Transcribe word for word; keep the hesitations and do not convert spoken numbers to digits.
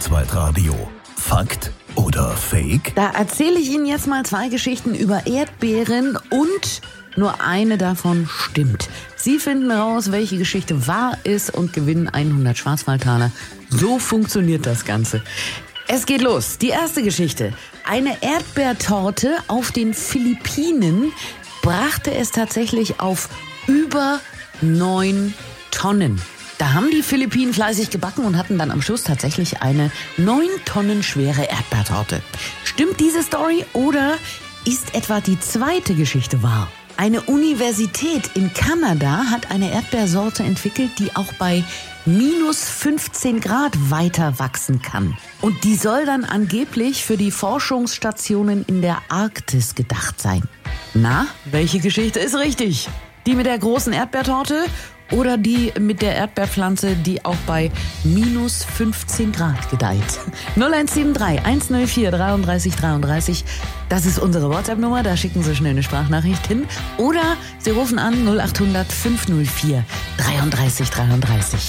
Schwarzwaldradio. Fakt oder Fake? Da erzähle ich Ihnen jetzt mal zwei Geschichten über Erdbeeren und nur eine davon stimmt. Sie finden raus, welche Geschichte wahr ist und gewinnen hundert Schwarzwaldtaler. So funktioniert das Ganze. Es geht los. Die erste Geschichte. Eine Erdbeertorte auf den Philippinen brachte es tatsächlich auf über neun Tonnen. Da haben die Philippinen fleißig gebacken und hatten dann am Schluss tatsächlich eine neun Tonnen schwere Erdbeertorte. Stimmt diese Story oder ist etwa die zweite Geschichte wahr? Eine Universität in Kanada hat eine Erdbeersorte entwickelt, die auch bei minus fünfzehn Grad weiter wachsen kann. Und die soll dann angeblich für die Forschungsstationen in der Arktis gedacht sein. Na, welche Geschichte ist richtig? Die mit der großen Erdbeertorte oder die mit der Erdbeerpflanze, die auch bei minus fünfzehn Grad gedeiht? null eins sieben drei eins null vier drei drei drei drei. Das ist unsere WhatsApp-Nummer, da schicken Sie schnell eine Sprachnachricht hin. Oder Sie rufen an null acht hundert fünf null vier drei drei drei drei.